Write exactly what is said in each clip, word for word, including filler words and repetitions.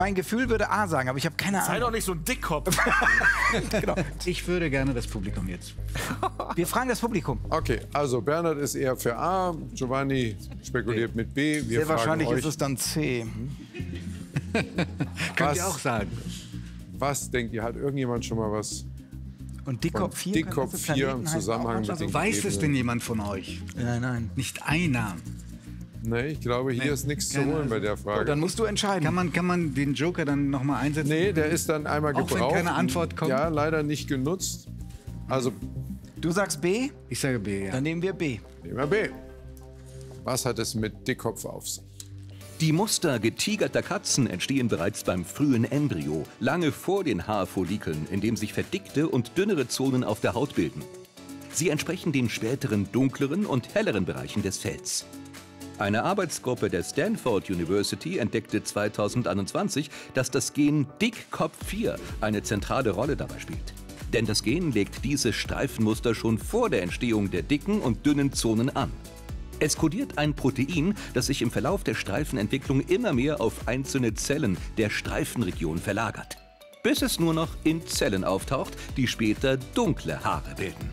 Mein Gefühl würde A sagen, aber ich habe keine Ahnung. Sei doch nicht so ein Dickkopf. Genau. Ich würde gerne das Publikum jetzt. Wir fragen das Publikum. Okay, also Bernhard ist eher für A, Giovanni spekuliert mit B. Wir Sehr fragen wahrscheinlich euch, ist es dann C. Könnt ihr auch sagen. Was denkt ihr? Hat irgendjemand schon mal was Und Dickkopf von vier? Dickkopf vier im Zusammenhang mit den Weiß es denn gegebenen- jemand von euch? Nein, nein. Nicht einer. Nee, ich glaube, hier Nee, ist nichts zu keine holen bei Ahnung. der Frage. Dann musst du entscheiden. Kann man, kann man den Joker dann noch mal einsetzen? Nee, der ist dann einmal Auch wenn gebraucht. keine Antwort kommt? Ja, leider nicht genutzt. Also Du sagst B, Ich sage B, ja. dann nehmen wir B. nehmen wir B. Was hat es mit Dickkopf auf sich? Die Muster getigerter Katzen entstehen bereits beim frühen Embryo, lange vor den Haarfollikeln, in dem sich verdickte und dünnere Zonen auf der Haut bilden. Sie entsprechen den späteren dunkleren und helleren Bereichen des Fells. Eine Arbeitsgruppe der Stanford University entdeckte zweitausendeinundzwanzig, dass das Gen Dickkopf vier eine zentrale Rolle dabei spielt. Denn das Gen legt diese Streifenmuster schon vor der Entstehung der dicken und dünnen Zonen an. Es kodiert ein Protein, das sich im Verlauf der Streifenentwicklung immer mehr auf einzelne Zellen der Streifenregion verlagert. Bis es nur noch in Zellen auftaucht, die später dunkle Haare bilden.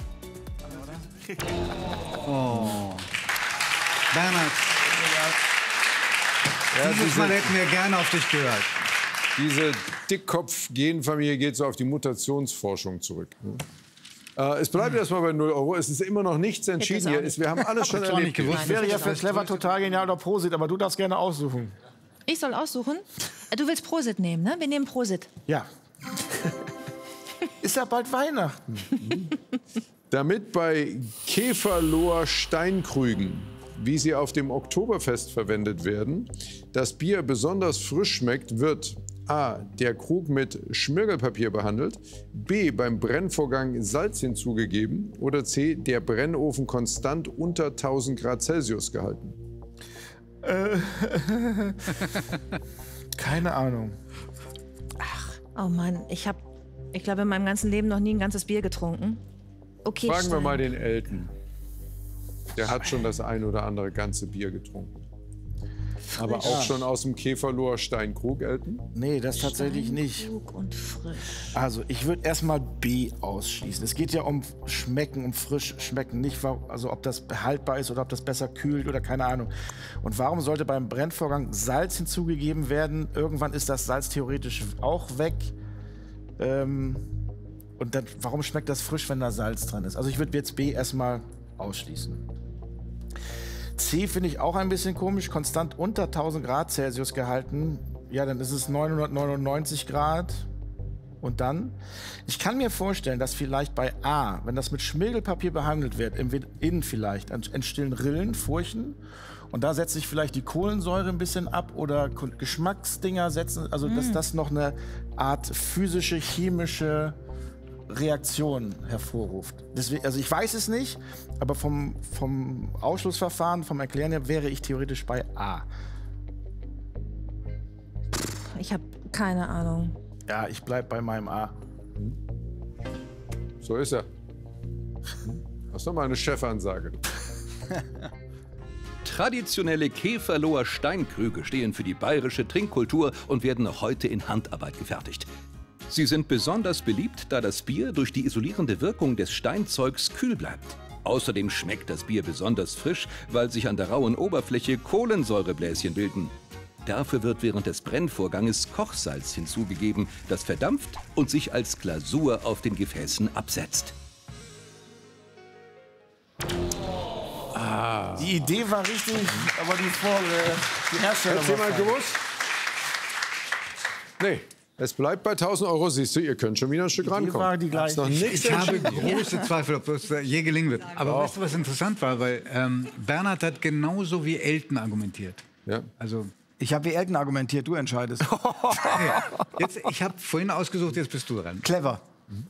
Oh. Bernhard, Ja, dieses diese, Mal hätten wir gerne auf dich gehört. diese Dickkopf-Genfamilie geht so auf die Mutationsforschung zurück. ne? Äh, es bleibt erstmal bei null Euro. Es ist immer noch nichts entschieden. Hier ist, wir haben alles schon auch nicht erlebt. gewusst. Ich wäre ja für Clever total genial oder Prosit, aber du darfst gerne aussuchen. Ich soll aussuchen? Du willst Prosit nehmen, ne? Wir nehmen Prosit. Ja. Ist ja bald Weihnachten. Damit bei Käferloher Steinkrügen, wie sie auf dem Oktoberfest verwendet werden, das Bier besonders frisch schmeckt, wird A. der Krug mit Schmirgelpapier behandelt, B. beim Brennvorgang Salz hinzugegeben oder C. der Brennofen konstant unter tausend Grad Celsius gehalten. Keine Ahnung. Oh Mann, ich habe, ich glaube, in meinem ganzen Leben noch nie ein ganzes Bier getrunken. Okay, Fragen wir Stein. mal den Elton. Der hat schon das ein oder andere ganze Bier getrunken. Aber auch schon aus dem Käferloher Steinkrug, Elton? Nee, das tatsächlich nicht. Klug und frisch. Also, ich würde erstmal B ausschließen. Es geht ja um Schmecken, um frisch schmecken. Nicht, wa- also ob das haltbar ist oder ob das besser kühlt oder keine Ahnung. Und warum sollte beim Brennvorgang Salz hinzugegeben werden? Irgendwann ist das Salz theoretisch auch weg. Ähm, und dann, warum schmeckt das frisch, wenn da Salz dran ist? Also ich würde jetzt B erstmal ausschließen. C finde ich auch ein bisschen komisch. Konstant unter tausend Grad Celsius gehalten. Ja, dann ist es neunhundertneunundneunzig Grad. Und dann? Ich kann mir vorstellen, dass vielleicht bei A, wenn das mit Schmirgelpapier behandelt wird, im Win- innen vielleicht, ent- entstehen Rillen, Furchen. Und da setzt sich vielleicht die Kohlensäure ein bisschen ab oder Ko- Geschmacksdinger setzen. Also, dass das noch eine Art physische, chemische Reaktion hervorruft. Deswegen, also ich weiß es nicht, aber vom, vom Ausschlussverfahren, vom Erklären her, wäre ich theoretisch bei A. Ich habe keine Ahnung. Ja, ich bleib bei meinem A. So ist er. Das ist doch mal eine Chefansage. Traditionelle Käferloher Steinkrüge stehen für die bayerische Trinkkultur und werden noch heute in Handarbeit gefertigt. Sie sind besonders beliebt, da das Bier durch die isolierende Wirkung des Steinzeugs kühl bleibt. Außerdem schmeckt das Bier besonders frisch, weil sich an der rauen Oberfläche Kohlensäurebläschen bilden. Dafür wird während des Brennvorganges Kochsalz hinzugegeben, das verdampft und sich als Glasur auf den Gefäßen absetzt. Die Idee war richtig, aber die, Vor äh, die Herstellung Hat war jemand falsch. gewusst? Nee. Es bleibt bei tausend Euro. Siehst du, ihr könnt schon wieder ein Stück Die rankommen. war die Hat's gleiche. noch nichts Ich habe entschieden. große Zweifel, ob das je gelingen wird. Aber weißt du, was interessant war? Weil ähm, Bernhard hat genauso wie Elton argumentiert. Ja. Also, Ich habe wie Elton argumentiert, du entscheidest. jetzt, ich habe vorhin ausgesucht, jetzt bist du dran. Clever.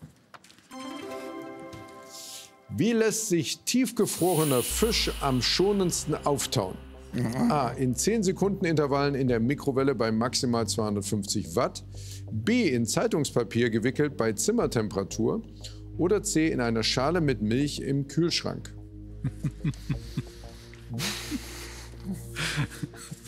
Wie lässt sich tiefgefrorener Fisch am schonendsten auftauen? A. In zehn Sekunden Intervallen in der Mikrowelle bei maximal zweihundertfünfzig Watt. B. In Zeitungspapier gewickelt bei Zimmertemperatur. Oder C. In einer Schale mit Milch im Kühlschrank.